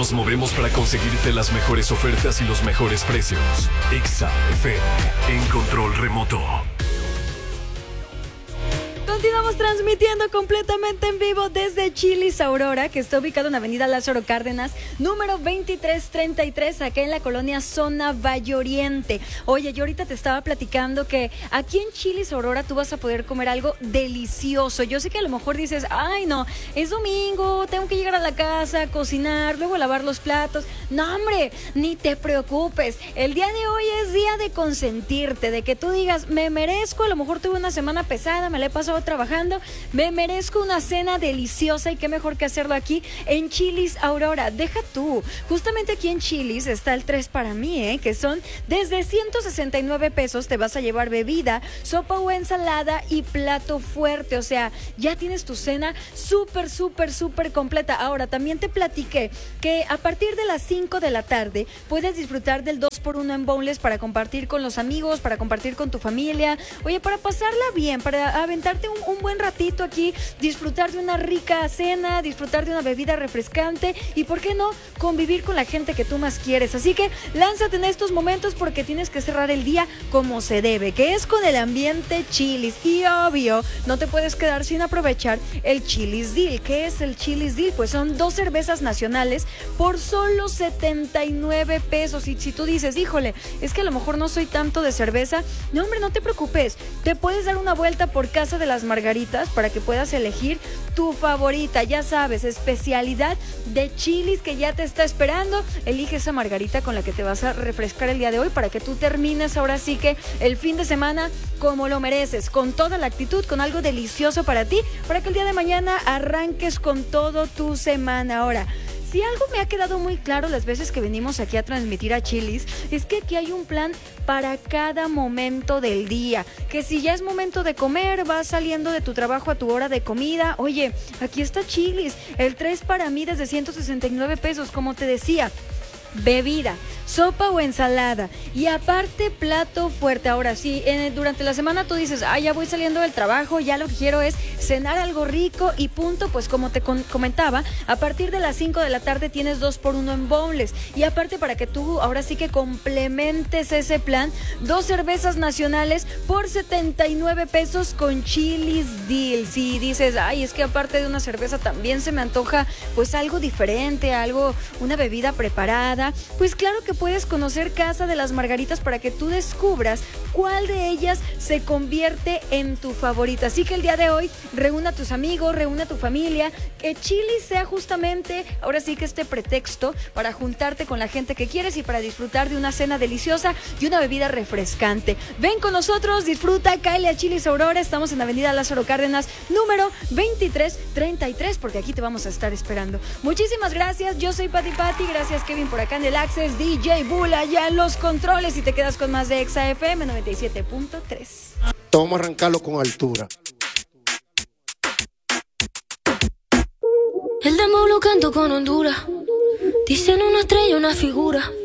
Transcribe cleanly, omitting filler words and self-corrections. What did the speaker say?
nos movemos para conseguirte las mejores ofertas y los mejores precios. Exa FM, en control remoto. Continuamos transmitiendo completamente en vivo desde Chili's Aurora, que está ubicado en Avenida Lázaro Cárdenas, número 2333, acá en la colonia Zona Valle Oriente. Oye, yo ahorita te estaba platicando que aquí en Chili's Aurora tú vas a poder comer algo delicioso. Yo sé que a lo mejor dices, ay no, es domingo, tengo que llegar a la casa, cocinar, luego lavar los platos. No, hombre, ni te preocupes. El día de hoy es día de consentirte, de que tú digas, me merezco, a lo mejor tuve una semana pesada, me la he pasado trabajando, me merezco una cena deliciosa y qué mejor que hacerlo aquí en Chili's Aurora. Deja tú, justamente aquí en Chili's está el 3 para mí, que son desde 169 pesos, te vas a llevar bebida, sopa o ensalada y plato fuerte, o sea, ya tienes tu cena súper completa. Ahora, también te platiqué que a partir de las 5 de la tarde puedes disfrutar del 2x1 en boneless para compartir con los amigos, para compartir con tu familia, oye, para pasarla bien, para aventarte un buen ratito aquí, disfrutar de una rica cena, disfrutar de una bebida refrescante y, ¿por qué no?, convivir con la gente que tú más quieres. Así que lánzate en estos momentos porque tienes que cerrar el día como se debe, que es con el ambiente Chili's. Y obvio, no te puedes quedar sin aprovechar el Chili's Deal. ¿Qué es el Chili's Deal? Pues son 2 cervezas nacionales por solo 79 pesos. Y si tú dices, híjole, es que a lo mejor no soy tanto de cerveza, no, hombre, no te preocupes, te puedes dar una vuelta por Casa de las Margaritas para que puedas elegir tu favorita. Ya sabes, especialidad de Chili's que ya te está esperando. Elige esa margarita con la que te vas a refrescar el día de hoy para que tú termines ahora sí que el fin de semana como lo mereces, con toda la actitud, con algo delicioso para ti, para que el día de mañana arranques con todo tu semana. Ahora, si algo me ha quedado muy claro las veces que venimos aquí a transmitir a Chili's, es que aquí hay un plan para cada momento del día. Que si ya es momento de comer, vas saliendo de tu trabajo a tu hora de comida, oye, aquí está Chili's, el 3 para mí desde 169 pesos, como te decía. Bebida, sopa o ensalada y aparte plato fuerte. Ahora sí, durante la semana tú dices, ya voy saliendo del trabajo, ya lo que quiero es cenar algo rico y punto. Pues como te comentaba, a partir de las 5 de la tarde tienes 2x1 en boneless y aparte, para que tú ahora sí que complementes ese plan, 2 cervezas nacionales por 79 pesos con Chili's Deal. Si dices, es que aparte de una cerveza también se me antoja pues algo diferente, una bebida preparada, pues claro que puedes conocer Casa de las Margaritas para que tú descubras cuál de ellas se convierte en tu favorita. Así que el día de hoy, reúna a tus amigos, reúna a tu familia, que Chili's sea justamente, ahora sí que este pretexto para juntarte con la gente que quieres y para disfrutar de una cena deliciosa y una bebida refrescante. Ven con nosotros, disfruta, cáele a Chili's Aurora. Estamos en Avenida Lázaro Cárdenas, número 2333, porque aquí te vamos a estar esperando. Muchísimas gracias, yo soy Pati, gracias Kevin por acá en el Access, DJ Bull allá en los controles y te quedas con más de Exa FM 97.3. Vamos a arrancarlo con altura. El demo lo canto con Honduras. Dicen una estrella, una figura.